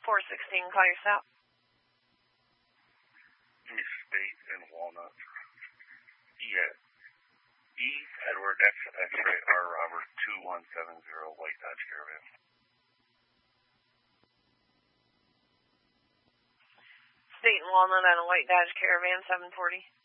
416, call your stop. State and Walnut. Yeah. E. Edward X-Ray R. Robert 2170 White Dodge Caravan. State and Walnut on a White Dodge Caravan 740.